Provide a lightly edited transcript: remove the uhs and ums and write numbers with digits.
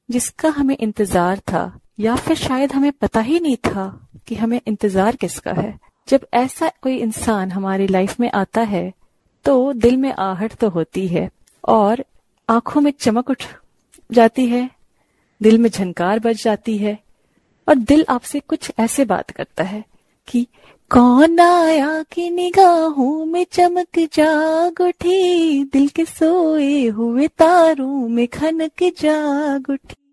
जिसका हमें इंतजार था, या फिर शायद हमें पता ही नहीं था कि हमें इंतजार किसका है। जब ऐसा कोई इंसान हमारी लाइफ में आता है तो दिल में आहट तो होती है और आंखों में चमक उठ जाती है, दिल में झनकार बज जाती है और दिल आपसे कुछ ऐसे बात करता है कि कौन आया कि निगाहों में चमक जाग उठी, दिल के सोए हुए तारों में खनक जाग उठी।